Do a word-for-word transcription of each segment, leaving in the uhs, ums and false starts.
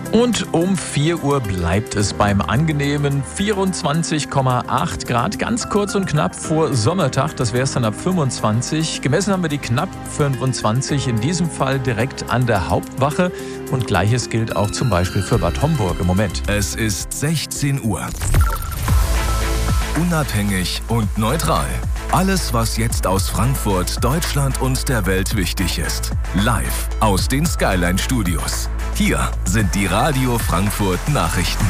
Und um vier Uhr bleibt es beim angenehmen vierundzwanzig Komma acht Grad. Ganz kurz und knapp vor Sommertag, das wäre es dann ab fünfundzwanzig. Gemessen haben wir die knapp fünfundzwanzig, in diesem Fall direkt an der Hauptwache. Und Gleiches gilt auch zum Beispiel für Bad Homburg im Moment. Es ist sechzehn Uhr. Unabhängig und neutral. Alles, was jetzt aus Frankfurt, Deutschland und der Welt wichtig ist. Live aus den Skyline Studios. Hier sind die Radio Frankfurt Nachrichten.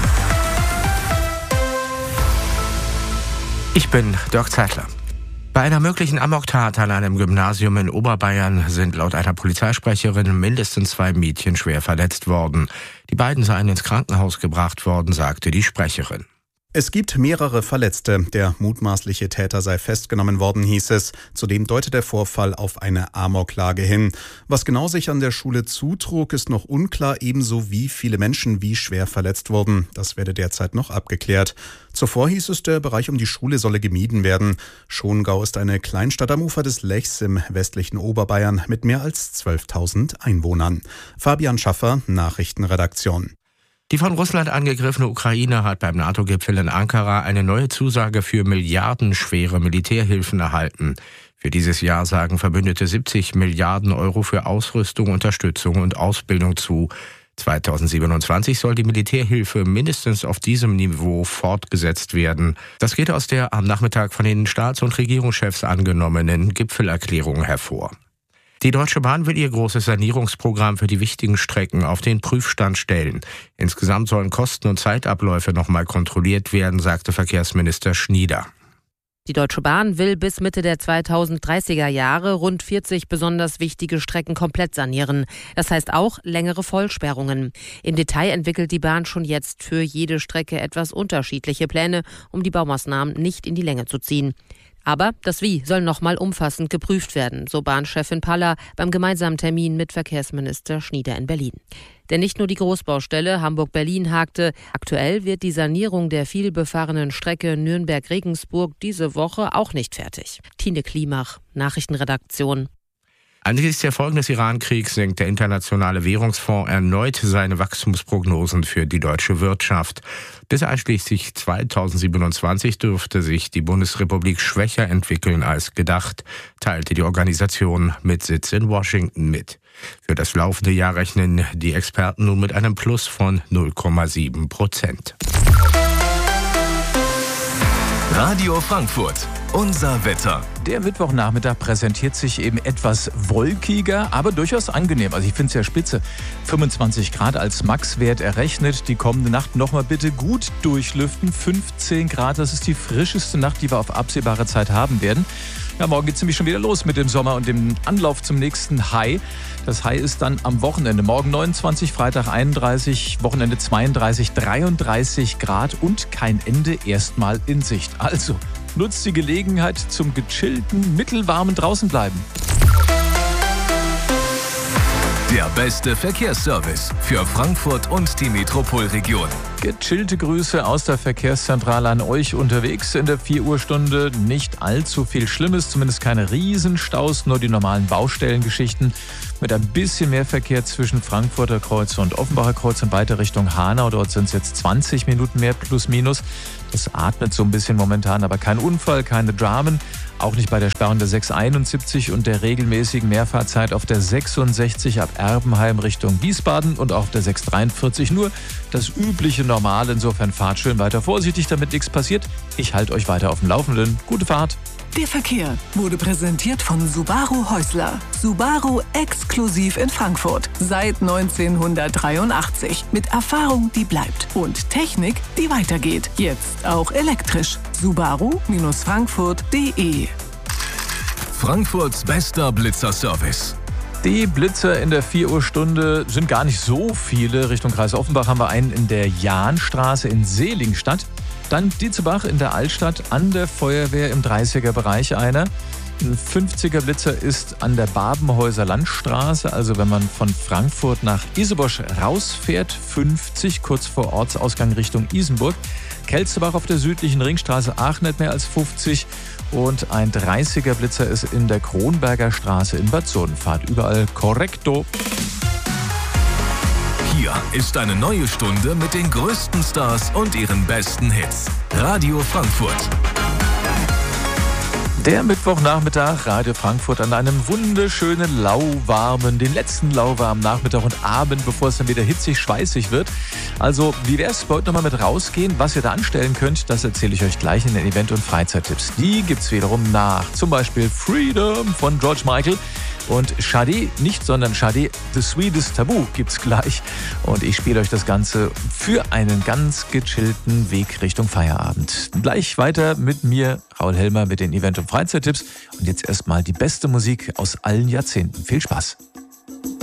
Ich bin Dirk Zeitler. Bei einer möglichen Amoktat an einem Gymnasium in Oberbayern sind laut einer Polizeisprecherin mindestens zwei Mädchen schwer verletzt worden. Die beiden seien ins Krankenhaus gebracht worden, sagte die Sprecherin. Es gibt mehrere Verletzte. Der mutmaßliche Täter sei festgenommen worden, hieß es. Zudem deutet der Vorfall auf eine Amoklage hin. Was genau sich an der Schule zutrug, ist noch unklar, ebenso wie viele Menschen wie schwer verletzt wurden. Das werde derzeit noch abgeklärt. Zuvor hieß es, der Bereich um die Schule solle gemieden werden. Schongau ist eine Kleinstadt am Ufer des Lechs im westlichen Oberbayern mit mehr als zwölftausend Einwohnern. Fabian Schaffer, Nachrichtenredaktion. Die von Russland angegriffene Ukraine hat beim NATO-Gipfel in Ankara eine neue Zusage für milliardenschwere Militärhilfen erhalten. Für dieses Jahr sagen Verbündete siebzig Milliarden Euro für Ausrüstung, Unterstützung und Ausbildung zu. zweitausendsiebenundzwanzig soll die Militärhilfe mindestens auf diesem Niveau fortgesetzt werden. Das geht aus der am Nachmittag von den Staats- und Regierungschefs angenommenen Gipfelerklärung hervor. Die Deutsche Bahn will ihr großes Sanierungsprogramm für die wichtigen Strecken auf den Prüfstand stellen. Insgesamt sollen Kosten und Zeitabläufe nochmal kontrolliert werden, sagte Verkehrsminister Schnieder. Die Deutsche Bahn will bis Mitte der zweitausenddreißiger Jahre rund vierzig besonders wichtige Strecken komplett sanieren. Das heißt auch längere Vollsperrungen. Im Detail entwickelt die Bahn schon jetzt für jede Strecke etwas unterschiedliche Pläne, um die Baumaßnahmen nicht in die Länge zu ziehen. Aber das Wie soll nochmal umfassend geprüft werden, so Bahnchefin Paller beim gemeinsamen Termin mit Verkehrsminister Schnieder in Berlin. Denn nicht nur die Großbaustelle Hamburg-Berlin hakte. Aktuell wird die Sanierung der vielbefahrenen Strecke Nürnberg-Regensburg diese Woche auch nicht fertig. Tine Klimach, Nachrichtenredaktion. Angesichts der Folgen des Iran-Kriegs senkt der Internationale Währungsfonds erneut seine Wachstumsprognosen für die deutsche Wirtschaft. Bis einschließlich zweitausendsiebenundzwanzig dürfte sich die Bundesrepublik schwächer entwickeln als gedacht, teilte die Organisation mit Sitz in Washington mit. Für das laufende Jahr rechnen die Experten nun mit einem Plus von null Komma sieben Prozent. Radio Frankfurt. Unser Wetter. Der Mittwochnachmittag präsentiert sich eben etwas wolkiger, aber durchaus angenehm. Also ich finde es ja spitze. fünfundzwanzig Grad als Maxwert errechnet. Die kommende Nacht nochmal bitte gut durchlüften. fünfzehn Grad, das ist die frischeste Nacht, die wir auf absehbare Zeit haben werden. Ja, morgen geht es nämlich schon wieder los mit dem Sommer und dem Anlauf zum nächsten High. Das High ist dann am Wochenende. Morgen neunundzwanzig, Freitag einunddreißig, Wochenende zweiunddreißig, dreiunddreißig Grad und kein Ende erstmal in Sicht. Also nutzt die Gelegenheit zum gechillten, mittelwarmen Draußenbleiben. Der beste Verkehrsservice für Frankfurt und die Metropolregion. Gechillte Grüße aus der Verkehrszentrale an euch unterwegs in der vier Uhr Stunde. Nicht allzu viel Schlimmes, zumindest keine Riesenstaus, nur die normalen Baustellengeschichten. Mit ein bisschen mehr Verkehr zwischen Frankfurter Kreuz und Offenbacher Kreuz und weiter Richtung Hanau. Dort sind es jetzt zwanzig Minuten mehr plus minus. Das atmet so ein bisschen momentan, aber kein Unfall, keine Dramen. Auch nicht bei der Sperrung der sechs einundsiebzig und der regelmäßigen Mehrfahrzeit auf der sechsundsechzig ab Erbenheim Richtung Wiesbaden und auch auf der sechs dreiundvierzig. Nur das übliche Normal. Insofern fahrt schön weiter vorsichtig, damit nichts passiert. Ich halte euch weiter auf dem Laufenden. Gute Fahrt. Der Verkehr wurde präsentiert von Subaru Häusler. Subaru exklusiv in Frankfurt. Seit neunzehnhundertdreiundachtzig. Mit Erfahrung, die bleibt. Und Technik, die weitergeht. Jetzt auch elektrisch. Subaru Frankfurt punkt de. Frankfurts bester Blitzerservice. Die Blitzer in der vier Uhr Stunde sind gar nicht so viele. Richtung Kreis Offenbach haben wir einen in der Jahnstraße in Selingstadt. Dann Dietzebach in der Altstadt, an der Feuerwehr im dreißiger Bereich einer. Ein fünfziger Blitzer ist an der Babenhäuser Landstraße, also wenn man von Frankfurt nach Isebosch rausfährt, fünfzig, kurz vor Ortsausgang Richtung Isenburg. Kelsterbach auf der südlichen Ringstraße, Aachen nicht mehr als fünfzig. Und ein dreißiger Blitzer ist in der Kronberger Straße in Bad Sodenfahrt. Überall korrekto. Hier Hier ist eine neue Stunde mit den größten Stars und ihren besten Hits. Radio Frankfurt. Der Mittwochnachmittag, Radio Frankfurt an einem wunderschönen, lauwarmen, den letzten lauwarmen Nachmittag und Abend, bevor es dann wieder hitzig, schweißig wird. Also, wie wär's, heute nochmal mit rausgehen? Was ihr da anstellen könnt, das erzähle ich euch gleich in den Event- und Freizeittipps. Die gibt's wiederum nach. Zum Beispiel Freedom von George Michael. Und Sade, nicht, sondern Sade, The Sweetest Taboo gibt's gleich. Und ich spiele euch das Ganze für einen ganz gechillten Weg Richtung Feierabend. Gleich weiter mit mir, Raul Helmer, mit den Event- und Freizeittipps. Und jetzt erstmal die beste Musik aus allen Jahrzehnten. Viel Spaß!